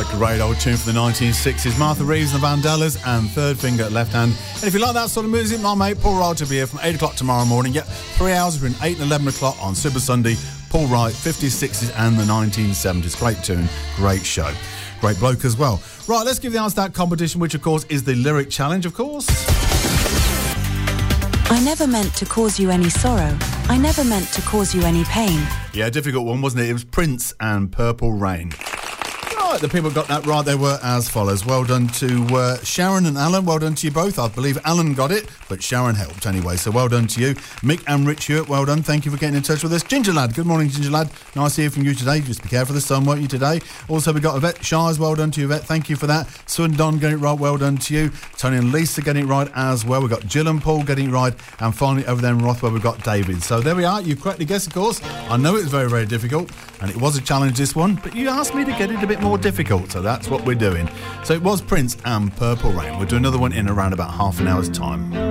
great old tune from the 1960s. Martha Reeves and the Vandellas and Third Finger at Left Hand. And if you like that sort of music, my mate Paul Wright will be here from 8 o'clock tomorrow morning. Yep, 3 hours between 8 and 11 o'clock on Super Sunday. Paul Wright, 50s, 60s and the 1970s. Great tune, great show. Great bloke as well. Right, let's give the answer to that competition, which of course is the Lyric Challenge, of course. I never meant to cause you any sorrow. I never meant to cause you any pain. Yeah, difficult one, wasn't it? It was Prince and Purple Rain. Right, the people got that right. They were as follows. Well done to Sharon and Alan. Well done to you both. I believe Alan got it, but Sharon helped anyway. So well done to you. Mick and Rich Hewitt, well done. Thank you for getting in touch with us. Ginger Lad, good morning, Ginger Lad. Nice to hear from you today. Just be careful of the sun, won't you, today? Also, we got Yvette Shires. Well done to you, Yvette. Thank you for that. Sue and Don getting it right. Well done to you. Tony and Lisa getting it right as well. We've got Jill and Paul getting it right. And finally, over there in Rothwell, we've got David. So there we are. You correctly guessed, of course. I know it was very, very difficult. And it was a challenge, this one. But you asked me to get it a bit more difficult. So that's what we're doing. So it was Prince and Purple Rain. We'll do another one in around about half an hour's time.